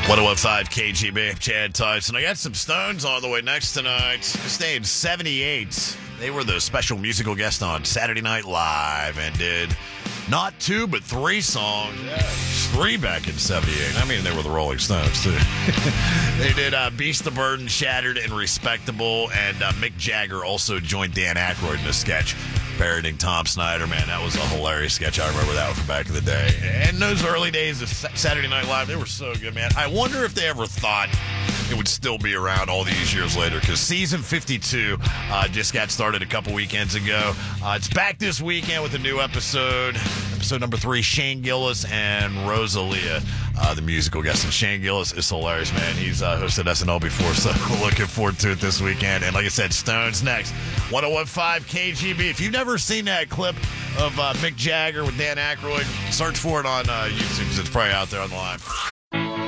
101.5 KGB, Chad Tyson. I got some Stones on the way next tonight. Stayed 78. They were the special musical guest on Saturday Night Live and did not 2 but 3 songs. Yeah, 3 back in 78. I mean, they were the Rolling Stones, too. They did Beast the Burden, Shattered, and Respectable, and Mick Jagger also joined Dan Aykroyd in a sketch parodying Tom Snyder. Man, that was a hilarious sketch. I remember that one from back in the day. And those early days of Saturday Night Live, they were so good, man. I wonder if they ever thought it would still be around all these years later, because season 52 just got started a couple weekends ago. It's back this weekend with a new episode number 3, Shane Gillis and Rosalia, the musical guest. And Shane Gillis is hilarious, man. He's hosted SNL before, so looking forward to it this weekend. And like I said, Stones next. 101.5 KGB. If you've never seen that clip of Mick Jagger with Dan Aykroyd, search for it on YouTube, because it's probably out there on the line.